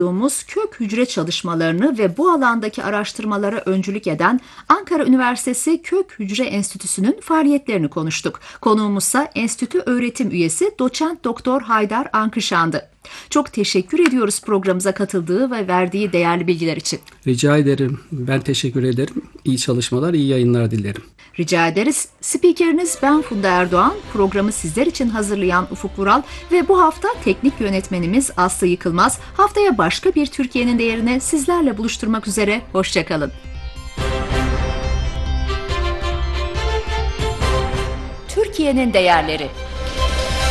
kök hücre çalışmalarını ve bu alandaki araştırmalara öncülük eden Ankara Üniversitesi Kök Hücre Enstitüsü'nün faaliyetlerini konuştuk. Konuğumuzsa enstitü öğretim üyesi doçent doktor Haydar Ankışan'dı. Çok teşekkür ediyoruz programımıza katıldığı ve verdiği değerli bilgiler için. Rica ederim. Ben teşekkür ederim. İyi çalışmalar, iyi yayınlar dilerim. Rica ederiz. Spikeriniz ben Funda Erdoğan. Programı sizler için hazırlayan Ufuk Vural ve bu hafta teknik yönetmenimiz Aslı Yıkılmaz. Haftaya başka bir Türkiye'nin değerine sizlerle buluşturmak üzere. Hoşçakalın. Türkiye'nin değerleri.